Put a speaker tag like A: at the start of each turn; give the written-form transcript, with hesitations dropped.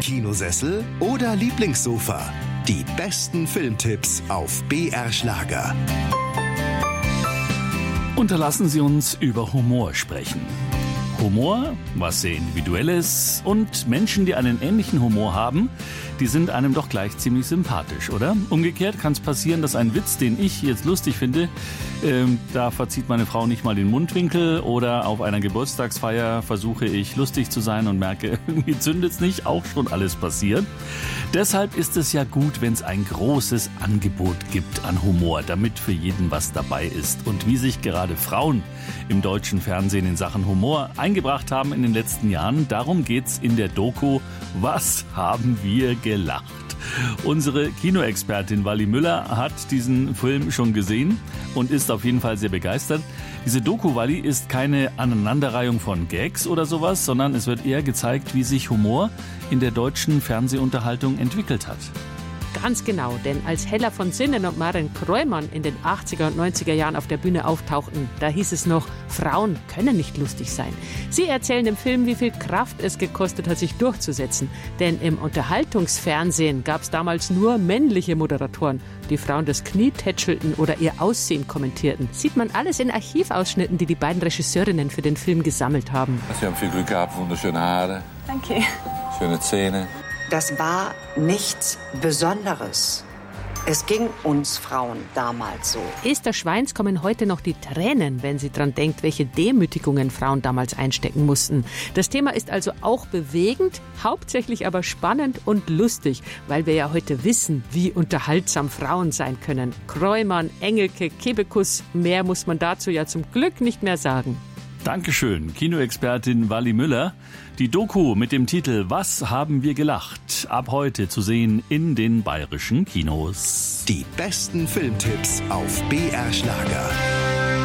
A: Kinosessel oder Lieblingssofa? Die besten Filmtipps auf BR Schlager.
B: Unterlassen Sie uns über Humor sprechen. Humor, was sehr Individuelles, und Menschen, die einen ähnlichen Humor haben, die sind einem doch gleich ziemlich sympathisch, oder? Umgekehrt kann es passieren, dass ein Witz, den ich jetzt lustig finde, da verzieht meine Frau nicht mal den Mundwinkel, oder auf einer Geburtstagsfeier versuche ich lustig zu sein und merke, irgendwie zündet's nicht, auch schon alles passiert. Deshalb ist es ja gut, wenn es ein großes Angebot gibt an Humor, damit für jeden was dabei ist. Und wie sich gerade Frauen im deutschen Fernsehen in Sachen Humor eingebracht haben in den letzten Jahren, darum geht's in der Doku "Was haben wir gelacht?". Unsere Kinoexpertin Wally Müller hat diesen Film schon gesehen und ist auf jeden Fall sehr begeistert. Diese Doku, Wally, ist keine Aneinanderreihung von Gags oder sowas, sondern es wird eher gezeigt, wie sich Humor in der deutschen Fernsehunterhaltung entwickelt hat.
C: Ganz genau, denn als Hella von Sinnen und Maren Kreumann in den 80er und 90er Jahren auf der Bühne auftauchten, da hieß es noch, Frauen können nicht lustig sein. Sie erzählen im Film, wie viel Kraft es gekostet hat, sich durchzusetzen. Denn im Unterhaltungsfernsehen gab es damals nur männliche Moderatoren, die Frauen das Knie tätschelten oder ihr Aussehen kommentierten. Sieht man alles in Archivausschnitten, die die beiden Regisseurinnen für den Film gesammelt haben.
D: Sie haben viel Glück gehabt, wunderschöne Haare.
E: Danke.
D: Schöne Zähne.
F: Das war nichts Besonderes. Es ging uns Frauen damals so.
C: Esther Schweins kommen heute noch die Tränen, wenn sie dran denkt, welche Demütigungen Frauen damals einstecken mussten. Das Thema ist also auch bewegend, hauptsächlich aber spannend und lustig, weil wir ja heute wissen, wie unterhaltsam Frauen sein können. Kreumann, Engelke, Kebekus, mehr muss man dazu ja zum Glück nicht mehr sagen.
B: Dankeschön, Kinoexpertin Wally Müller. Die Doku mit dem Titel "Was haben wir gelacht?" ab heute zu sehen in den bayerischen Kinos.
A: Die besten Filmtipps auf BR Schlager.